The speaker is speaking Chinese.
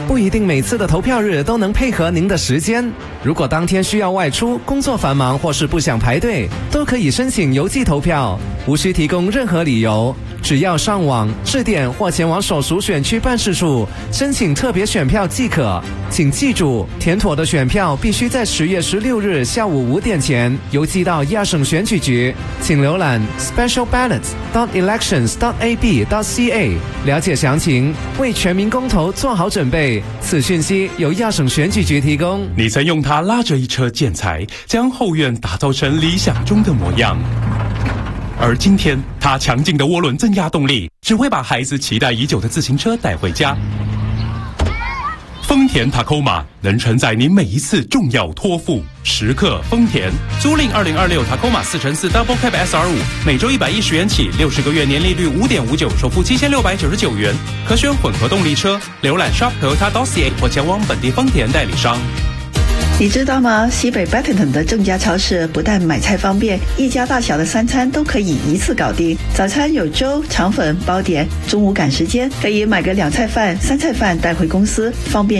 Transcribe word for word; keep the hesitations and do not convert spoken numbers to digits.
不一定每次的投票日都能配合您的时间。如果当天需要外出、工作繁忙或是不想排队，都可以申请邮寄投票，无需提供任何理由。只要上网、致电或前往所属选区办事处申请特别选票即可。请记住，填妥的选票必须在十月十六日下午五点前邮寄到亚省选举局。请浏览 special ballots dot elections dot a b dot c a 了解详情，为全民公投做好准备。此讯息由亚省选举局提供。 你曾用它拉着一车建材，将后院打造成理想中的模样。而今天，它强劲的涡轮增压动力，只会把孩子期待已久的自行车带回家。丰田 Tacoma 能承载您每一次重要托付。时刻丰田，租赁二零二六 Tacoma 四乘四 Double Cab S R 五，每周一百一十元起，六十个月年利率五点五九，首付七千六百九十九元，可选混合动力车。浏览 shop toyota dot c a 或前往本地丰田代理商。 你知道吗？西北 Battleton 的正家超市不但买菜方便，一家大小的三餐都可以一次搞定。早餐有粥、肠粉、包点，中午赶时间可以买个两菜饭、三菜饭带回公司，方便